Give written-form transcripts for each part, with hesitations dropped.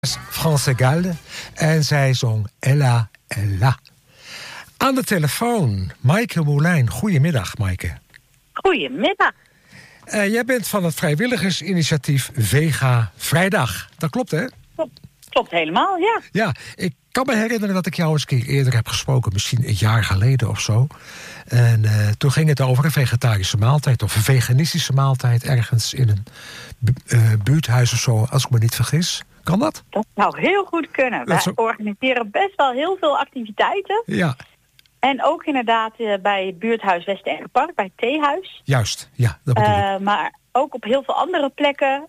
France Galde en zij zong Ella Ella. Aan de telefoon, Maaike Moulijn. Goedemiddag, Maaike. Goedemiddag. Jij bent van het vrijwilligersinitiatief Vega Vrijdag. Dat klopt, hè? Klopt helemaal, ja. Ja, ik kan me herinneren dat ik jou eens een keer eerder heb gesproken. Misschien een jaar geleden of zo. En toen ging het over een vegetarische maaltijd of een veganistische maaltijd ergens in een buurthuis of zo, als ik me niet vergis. Kan dat? Dat zou heel goed kunnen. Wij organiseren best wel heel veel activiteiten. Ja. En ook inderdaad bij het buurthuis West-Engepark, bij het Theehuis. Juist, ja, dat bedoel ik. Maar ook op heel veel andere plekken.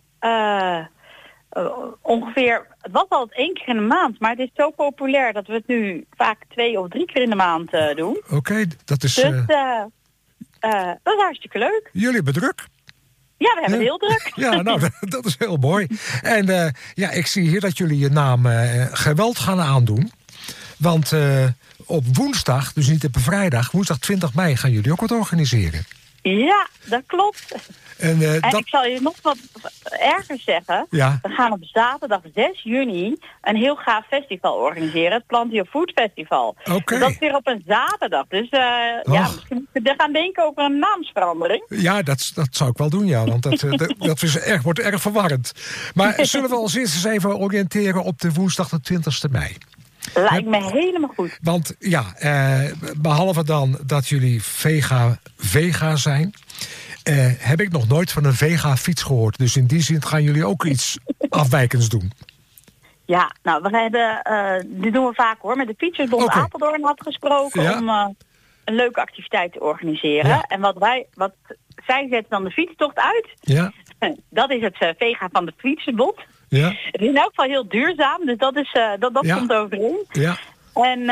Ongeveer, het was al 1 keer in de maand, maar het is zo populair dat we het nu vaak 2 of 3 keer in de maand doen. Oké, dat is... Dus dat is hartstikke leuk. Jullie hebben druk. Ja, we hebben het heel druk. Ja, nou, dat is heel mooi. En ik zie hier dat jullie je naam geweld gaan aandoen. Want op woensdag, dus niet op vrijdag, woensdag 20 mei gaan jullie ook wat organiseren. Ja, dat klopt. En ik zal je nog wat erger zeggen. Ja. We gaan op zaterdag 6 juni een heel gaaf festival organiseren. Het Plant Your Food Festival. Oké. Dus dat is weer op een zaterdag. Dus misschien moet je er gaan denken over een naamsverandering. Ja, dat zou ik wel doen, ja. Want dat wordt erg verwarrend. Maar zullen we ons eerst eens even oriënteren op de woensdag de 20e mei? Lijkt me helemaal goed. Want ja, behalve dan dat jullie vega zijn, heb ik nog nooit van een vega-fiets gehoord. Dus in die zin gaan jullie ook iets afwijkends doen. Ja, nou, we hebben, dit doen we vaak hoor, met de Fietsersbond Apeldoorn had gesproken om een leuke activiteit te organiseren. Ja. En wat zij zetten dan de fietstocht uit. Ja. Dat is het vega van de Fietsersbond. Ja. Het is in elk geval heel duurzaam, dus dat komt overeen. Ja. En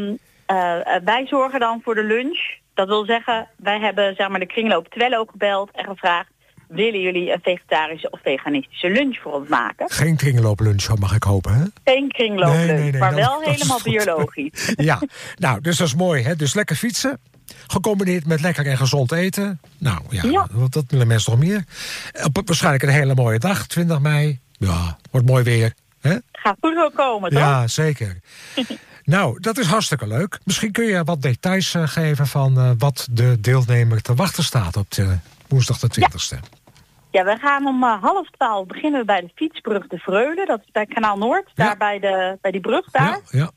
wij zorgen dan voor de lunch. Dat wil zeggen, wij hebben zeg maar de kringloop Twello gebeld en gevraagd: willen jullie een vegetarische of veganistische lunch voor ons maken? Geen kringlooplunch, mag ik hopen, hè? Geen kringlooplunch, maar wel helemaal biologisch. Ja, nou, dus dat is mooi, hè? Dus lekker fietsen, gecombineerd met lekker en gezond eten. Nou ja. Dat willen mensen nog meer. Waarschijnlijk een hele mooie dag, 20 mei. Ja, wordt mooi weer. Hè? Gaat goed wel komen, toch? Ja, zeker. Nou, dat is hartstikke leuk. Misschien kun je wat details geven van wat de deelnemer te wachten staat op de woensdag de 20e. Ja, we gaan om 11:30 beginnen we bij de fietsbrug de Vreulen. Dat is bij Kanaal Noord, daar bij die brug daar. Ja.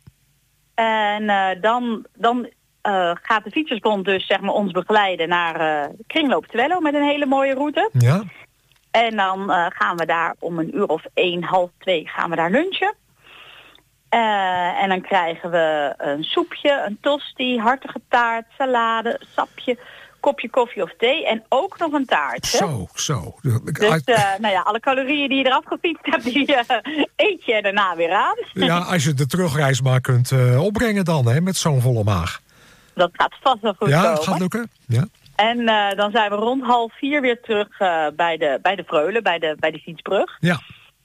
En dan gaat de Fietsersbond dus zeg maar ons begeleiden naar Kringloop Twello met een hele mooie route. Ja. En dan gaan we daar om 1:30 gaan we daar lunchen. En dan krijgen we een soepje, een tosti, hartige taart, salade, sapje, kopje koffie of thee en ook nog een taartje. Zo. Dus alle calorieën die je eraf gefietst hebt, die eet je daarna weer aan. Ja, als je de terugreis maar kunt opbrengen dan, hè, met zo'n volle maag. Dat gaat vast wel goed komen. Ja, dat gaat lukken. Ja. En dan zijn we rond 3:30 weer terug bij de Vreulen, bij de fietsbrug. Ja.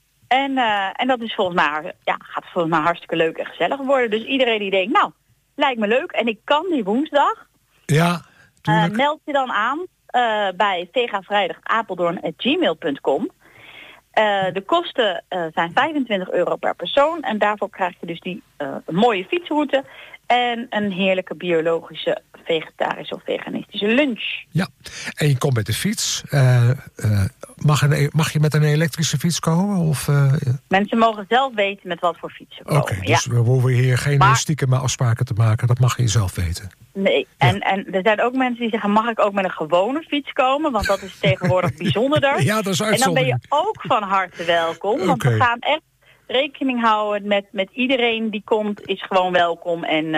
En dat is gaat volgens mij hartstikke leuk en gezellig worden. Dus iedereen die denkt, nou, lijkt me leuk en ik kan die woensdag. Ja, meld je dan aan bij vegavrijdag@apeldoorn@gmail.com. De kosten zijn €25 per persoon. En daarvoor krijg je dus die mooie fietsroute en een heerlijke biologische, vegetarische of veganistische lunch. Ja, en je komt met de fiets. Mag je met een elektrische fiets komen? Of, Mensen mogen zelf weten met wat voor fiets ze komen. Oké, dus we hoeven hier geen stiekem afspraken te maken. Dat mag je zelf weten. Nee, ja. En er zijn ook mensen die zeggen, mag ik ook met een gewone fiets komen? Want dat is tegenwoordig bijzonderder. Ja, dat is uitzondering. En dan ben je ook van harte welkom. Want we gaan echt rekening houden met iedereen die komt, is gewoon welkom. En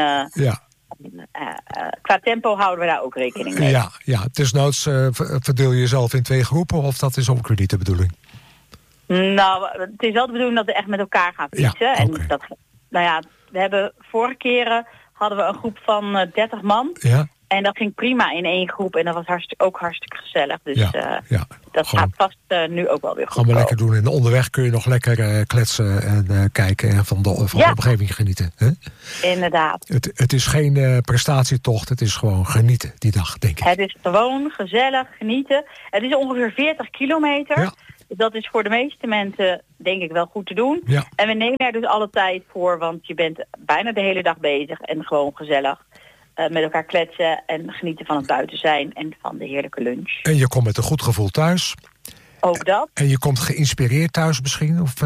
qua tempo houden we daar ook rekening mee. Ja, desnoods verdeel je jezelf in 2 groepen, of dat is ook weer niet de bedoeling? Nou, het is wel de bedoeling dat we echt met elkaar gaan fietsen. Ja, en we hebben vorige keren hadden we een groep van 30 man. Ja. En dat ging prima in 1 groep. En dat was ook hartstikke gezellig. Dus dat gaat vast nu ook wel weer goed. Gaan we lekker doen. En onderweg kun je nog lekker kletsen en kijken en van de omgeving genieten. Hè? Inderdaad. Het is geen prestatietocht. Het is gewoon genieten die dag, denk ik. Het is gewoon gezellig genieten. Het is ongeveer 40 kilometer. Ja. dat is voor de meeste mensen denk ik wel goed te doen. Ja. En we nemen er dus alle tijd voor, want je bent bijna de hele dag bezig en gewoon gezellig met elkaar kletsen en genieten van het buiten zijn en van de heerlijke lunch. En je komt met een goed gevoel thuis. Ook dat. En je komt geïnspireerd thuis misschien? Of,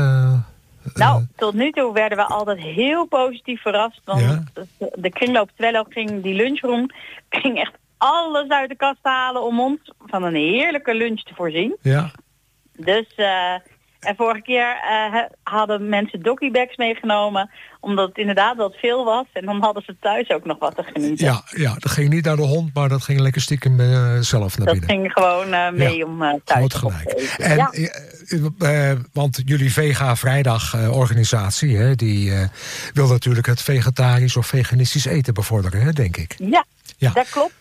tot nu toe werden we altijd heel positief verrast. Want de kringloop Twello ging, die lunchroom, ging echt alles uit de kast halen om ons van een heerlijke lunch te voorzien. Ja. Dus, en vorige keer hadden mensen doggiebags meegenomen, omdat het inderdaad wat veel was. En dan hadden ze thuis ook nog wat te genieten. Ja, dat ging niet naar de hond, maar dat ging lekker stiekem zelf naar binnen. Dat ging gewoon mee om thuis te eten. En, want jullie Vega Vrijdag organisatie, die wil natuurlijk het vegetarisch of veganistisch eten bevorderen, hè, denk ik. Ja, dat klopt.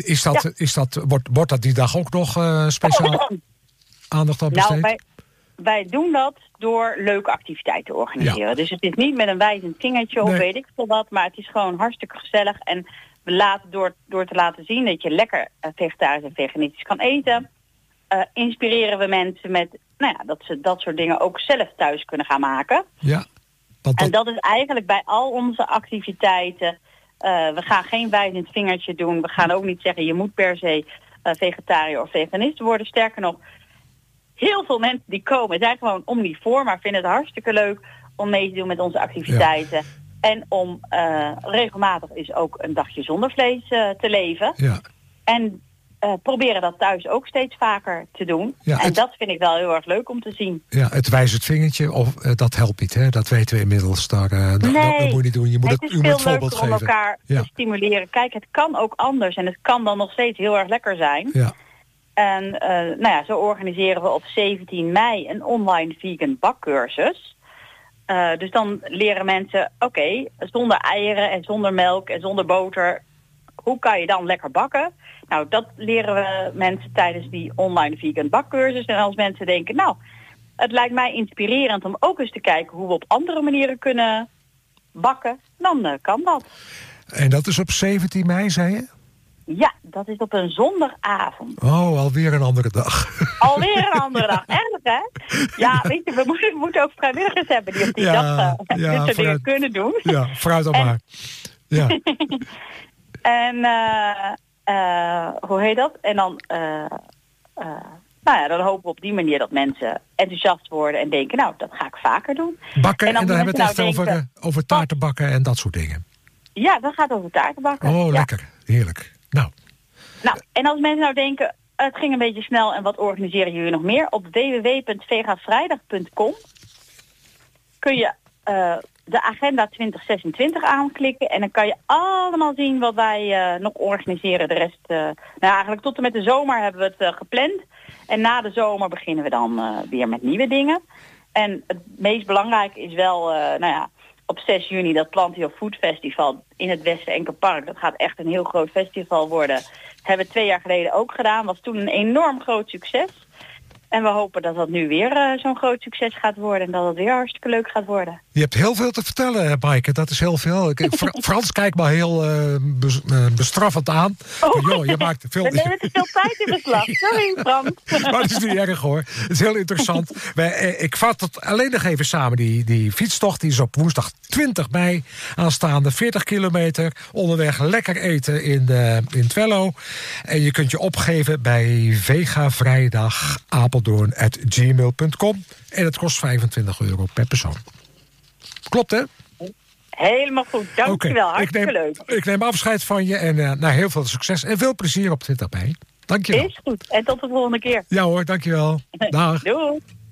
Wordt dat die dag ook nog speciaal aandacht aan besteed? Nou, wij doen dat door leuke activiteiten te organiseren. Ja. Dus het is niet met een wijzend vingertje of weet ik veel wat, maar het is gewoon hartstikke gezellig. En we laten door te laten zien dat je lekker vegetarisch en veganistisch kan eten, inspireren we mensen met dat ze dat soort dingen ook zelf thuis kunnen gaan maken. Ja. En dat is eigenlijk bij al onze activiteiten. We gaan geen wijzend vingertje doen. We gaan ook niet zeggen je moet per se vegetariër of veganist worden. Sterker nog, heel veel mensen die komen zijn gewoon omnivoor, maar vinden het hartstikke leuk om mee te doen met onze activiteiten. Ja. En om regelmatig is ook een dagje zonder vlees te leven. Ja. En proberen dat thuis ook steeds vaker te doen. Ja, en dat vind ik wel heel erg leuk om te zien. Ja, het wijzend vingertje, dat helpt niet, hè? Dat weten we inmiddels. Dat moet je niet doen. Je moet het veel leuker om elkaar te stimuleren. Kijk, het kan ook anders en het kan dan nog steeds heel erg lekker zijn. Ja. En zo organiseren we op 17 mei een online vegan bakcursus. Dus dan leren mensen, zonder eieren en zonder melk en zonder boter, hoe kan je dan lekker bakken? Nou, dat leren we mensen tijdens die online vegan bakcursus. En als mensen denken, het lijkt mij inspirerend om ook eens te kijken hoe we op andere manieren kunnen bakken, dan kan dat. En dat is op 17 mei, zei je? Ja, dat is op een zondagavond. Oh, alweer een andere dag. Alweer een andere dag. Erg, hè? Ja, weet je, we moeten ook vrijwilligers hebben die op die dag dit soort dingen kunnen doen. Ja, vooruit dan maar. Ja. En hoe heet dat? En dan, dan hopen we op die manier dat mensen enthousiast worden en denken, dat ga ik vaker doen. Bakken, en dan hebben we het echt over taarten bakken en dat soort dingen. Ja, dat gaat over taarten bakken. Oh, lekker. Heerlijk. Nou, en als mensen denken, het ging een beetje snel en wat organiseren jullie nog meer? Op www.vegavrijdag.com kun je de agenda 2026 aanklikken en dan kan je allemaal zien wat wij nog organiseren. De rest, eigenlijk tot en met de zomer hebben we het gepland. En na de zomer beginnen we dan weer met nieuwe dingen. En het meest belangrijke is wel, op 6 juni dat Plantio Food Festival in het Westenenkerpark. Dat gaat echt een heel groot festival worden. Dat hebben we 2 jaar geleden ook gedaan. Was toen een enorm groot succes. En we hopen dat dat nu weer zo'n groot succes gaat worden. En dat het weer hartstikke leuk gaat worden. Je hebt heel veel te vertellen, Maaike. Dat is heel veel. Frans kijkt me heel bestraffend aan. Je maakt veel... We nemen te veel tijd in beslag. Sorry, Frans. Maar dat is niet erg, hoor. Het is heel interessant. Ik vat het alleen nog even samen. Die fietstocht die is op woensdag 20 mei aanstaande. 40 kilometer. Onderweg lekker eten in Twello. En je kunt je opgeven bij vegavrijdag@gmail.com. En het kost €25 per persoon. Klopt, hè? Helemaal goed. Dankjewel. Hartstikke leuk. Ik neem afscheid van je en heel veel succes en veel plezier op 20 mei. Dankjewel. Is goed. En tot de volgende keer. Ja hoor, dankjewel. Dag. Doei.